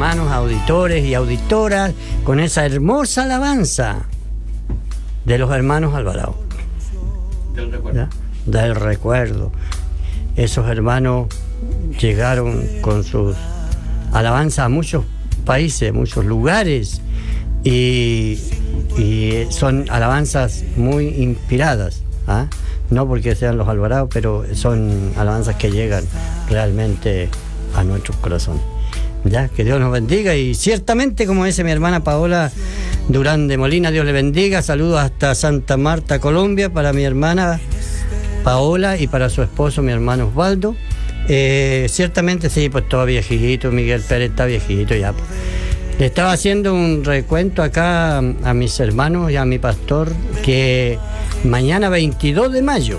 hermanos auditores y auditoras con esa hermosa alabanza de los hermanos Alvarado. Del recuerdo. ¿Ya? Del recuerdo. Esos hermanos llegaron con sus alabanzas a muchos países, muchos lugares, y son alabanzas muy inspiradas, ¿ah? No porque sean los Alvarado, pero son alabanzas que llegan realmente a nuestros corazones. Ya, que Dios nos bendiga, y ciertamente, como dice mi hermana Paola Durán de Molina, Dios le bendiga. Saludos hasta Santa Marta, Colombia, para mi hermana Paola y para su esposo, mi hermano Osvaldo. Ciertamente sí, pues todo viejito, Miguel Pérez está viejito ya. Le estaba haciendo un recuento acá a mis hermanos y a mi pastor que mañana 22 de mayo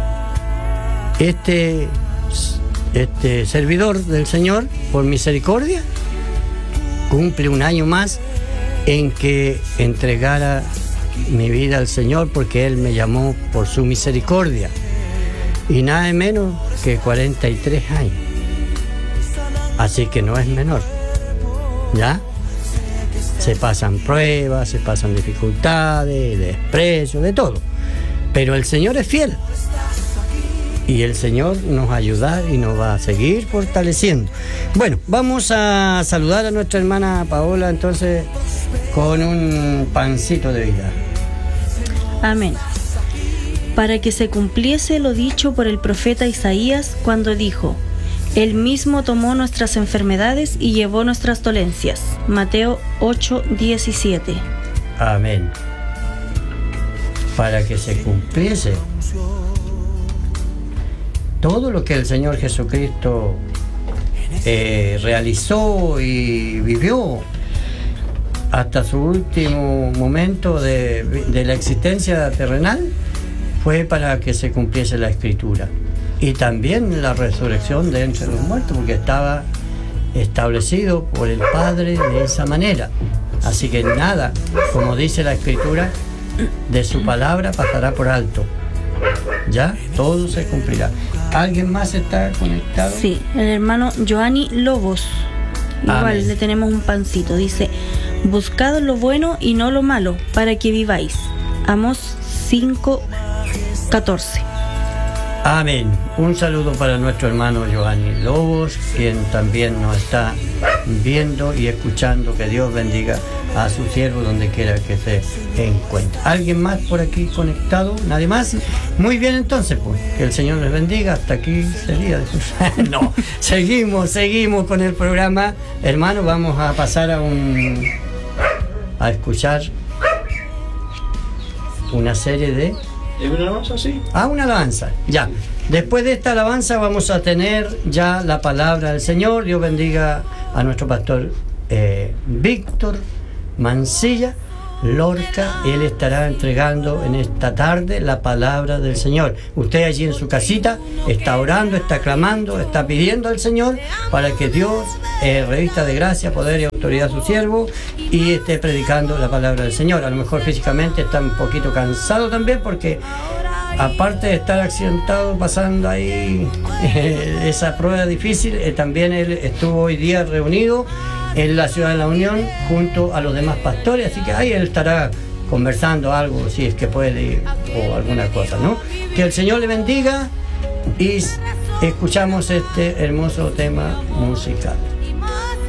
este servidor del Señor, por misericordia, cumple un año más en que entregara mi vida al Señor, porque Él me llamó por su misericordia, y nada menos que 43 años, así que no es menor, ¿ya? Se pasan pruebas, se pasan dificultades, desprecio, de todo, pero el Señor es fiel. Y el Señor nos va a ayudar y nos va a seguir fortaleciendo. Bueno, vamos a saludar a nuestra hermana Paola entonces con un pancito de vida. Amén. Para que se cumpliese lo dicho por el profeta Isaías cuando dijo: Él mismo tomó nuestras enfermedades y llevó nuestras dolencias. Mateo 8:17. Amén. Para que se cumpliese todo lo que el Señor Jesucristo realizó y vivió hasta su último momento de la existencia terrenal, fue para que se cumpliese la Escritura. Y también la resurrección de entre los muertos, porque estaba establecido por el Padre de esa manera. Así que nada, como dice la Escritura, de su palabra pasará por alto. Ya, todo se cumplirá. ¿Alguien más está conectado? Sí, el hermano Joanny Lobos. Igual Amén. le tenemos un pancito. Dice: buscad lo bueno y no lo malo, para que viváis. Amós 5:14. Amén. Un saludo para nuestro hermano Joanny Lobos, quien también nos está viendo y escuchando. Que Dios bendiga a su siervo donde quiera que se encuentre. ¿Alguien más por aquí conectado? ¿Nadie más? Muy bien, entonces, pues, que el Señor les bendiga. Hasta aquí sería. No, seguimos con el programa. Hermano, vamos a pasar a escuchar una serie de... ¿Es una alabanza, sí? Una alabanza, ya. Después de esta alabanza vamos a tener ya la palabra del Señor. Dios bendiga a nuestro pastor Víctor Mancilla Lorca. Él estará entregando en esta tarde la palabra del Señor. Usted allí en su casita está orando, está clamando, está pidiendo al Señor para que Dios revista de gracia, poder y autoridad a su siervo y esté predicando la palabra del Señor. A lo mejor físicamente está un poquito cansado también, porque aparte de estar accidentado pasando ahí esa prueba difícil, también él estuvo hoy día reunido en la ciudad de la Unión junto a los demás pastores, así que ahí él estará conversando algo, si es que puede, o alguna cosa, ¿no? Que el Señor le bendiga y escuchamos este hermoso tema musical.